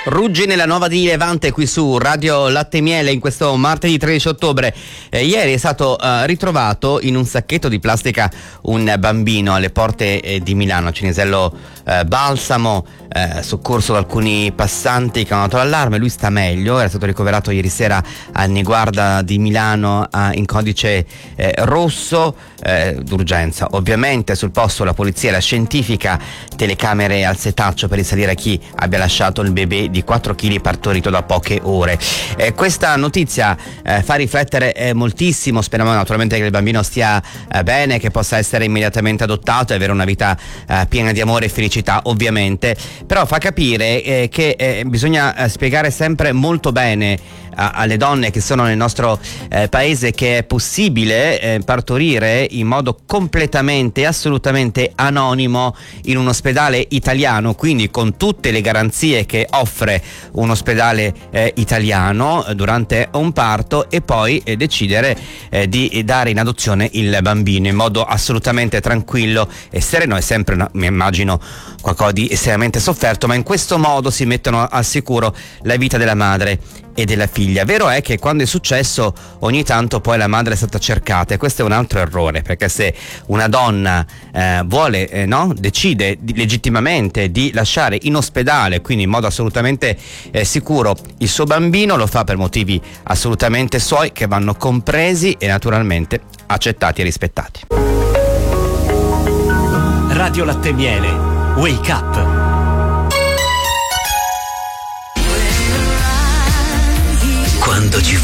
Ruggi nella Nuova di Levante qui su Radio Latte e Miele in questo martedì 13 ottobre. Ieri è stato ritrovato in un sacchetto di plastica un bambino alle porte di Milano, Cinisello Balsamo, soccorso da alcuni passanti che hanno dato l'allarme. Lui sta meglio, era stato ricoverato ieri sera a Niguarda di Milano in codice rosso d'urgenza. Ovviamente sul posto la polizia e la scientifica, telecamere al setaccio per risalire a chi abbia lasciato il bebè di 4 kg partorito da poche ore. Questa notizia fa riflettere moltissimo. Speriamo naturalmente che il bambino stia bene, che possa essere immediatamente adottato e avere una vita piena di amore e felicità, ovviamente, però fa capire che bisogna spiegare sempre molto bene alle donne che sono nel nostro paese che è possibile partorire in modo completamente, assolutamente anonimo in un ospedale italiano, quindi con tutte le garanzie che offre un ospedale italiano durante un parto, e poi decidere di dare in adozione il bambino in modo assolutamente tranquillo e sereno. È sempre, mi immagino, qualcosa di estremamente sofferto, ma in questo modo si mettono al sicuro la vita della madre e della figlia. Vero è che quando è successo ogni tanto poi la madre è stata cercata, e questo è un altro errore, perché se una donna vuole, decide legittimamente di lasciare in ospedale, quindi in modo assolutamente sicuro, il suo bambino, lo fa per motivi assolutamente suoi, che vanno compresi e naturalmente accettati e rispettati. Radio Latte e Miele, Wake Up. Quando ci